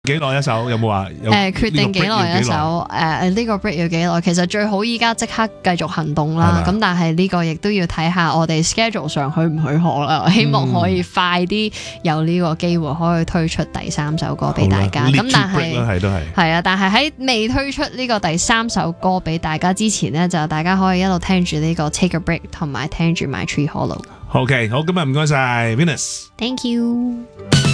幾耐一首有冇話？ 決定幾耐一首？呢個 break 要幾耐？其實最好依家即刻繼續行動啦。咁但係呢個亦都要睇下我哋 schedule 上許唔許可啦。希望可以快啲有呢個機會可以推出第3首歌俾大家。咁但係但係喺未推出呢個第3首歌俾大家之前呢，就大家可以一路聽住呢個 Take a Break 同埋聽住 My Tree Hollow。 OK， 好，今日唔該晒 Venus。 Thank you。